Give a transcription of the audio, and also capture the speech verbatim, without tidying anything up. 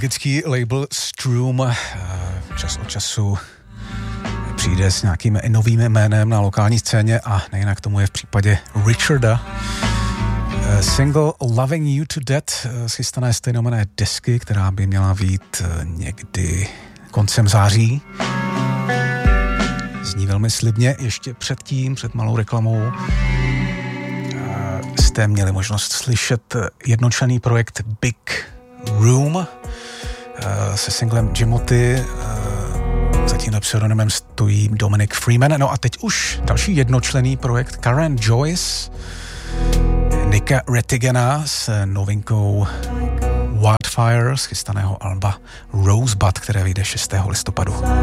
belgický label Stroom čas od času přijde s nějakým novým jménem na lokální scéně a nejinak tomu je v případě Richarda. Single Loving You to Death z chystané stejnojmenné desky, která by měla být někdy koncem září. Zní velmi slibně. Ještě předtím, před malou reklamou, jste měli možnost slyšet jednočlenný projekt Big Room se singlem Jimoty. Za tímhle pseudonymem stojí Dominic Freeman. No a teď už další jednočlenný projekt Karen Joyce, Nicka Retigana s novinkou Wildfire z chystaného alba Rosebud, které vyjde šestého listopadu.